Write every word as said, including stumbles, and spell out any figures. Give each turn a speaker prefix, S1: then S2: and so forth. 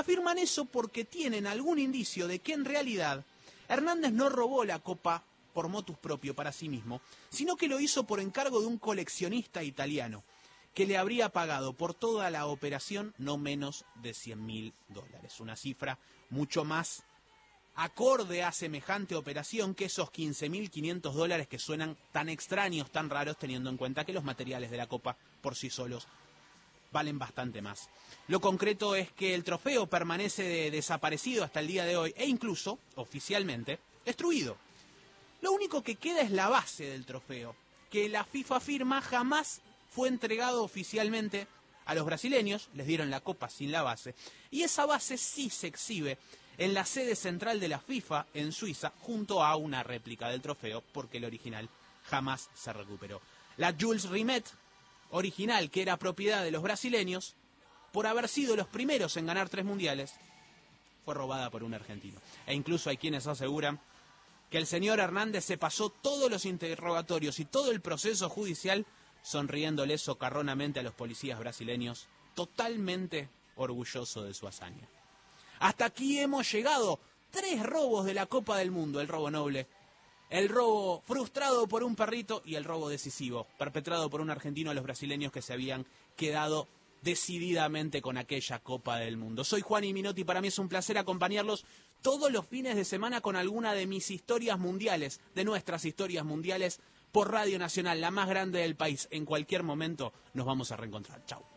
S1: Afirman eso porque tienen algún indicio de que en realidad Hernández no robó la copa por motus propio para sí mismo, sino que lo hizo por encargo de un coleccionista italiano, que le habría pagado por toda la operación no menos de cien mil dólares. Una cifra mucho más acorde a semejante operación que esos quince mil quinientos dólares que suenan tan extraños, tan raros, teniendo en cuenta que los materiales de la copa por sí solos valen bastante más. Lo concreto es que el trofeo permanece de desaparecido hasta el día de hoy e incluso, oficialmente, destruido. Lo único que queda es la base del trofeo, que la FIFA afirma jamás fue entregado oficialmente a los brasileños, les dieron la copa sin la base, y esa base sí se exhibe en la sede central de la FIFA en Suiza, junto a una réplica del trofeo, porque el original jamás se recuperó. La Jules Rimet original, que era propiedad de los brasileños, por haber sido los primeros en ganar tres mundiales, fue robada por un argentino. E incluso hay quienes aseguran que el señor Hernández se pasó todos los interrogatorios y todo el proceso judicial sonriéndole socarronamente a los policías brasileños, totalmente orgulloso de su hazaña. Hasta aquí hemos llegado. Tres robos de la Copa del Mundo: el robo noble, el robo frustrado por un perrito y el robo decisivo, perpetrado por un argentino a los brasileños que se habían quedado decididamente con aquella Copa del Mundo. Soy Juan Minotti, para mí es un placer acompañarlos todos los fines de semana con alguna de mis historias mundiales, de nuestras historias mundiales, por Radio Nacional, la más grande del país. En cualquier momento nos vamos a reencontrar. Chau.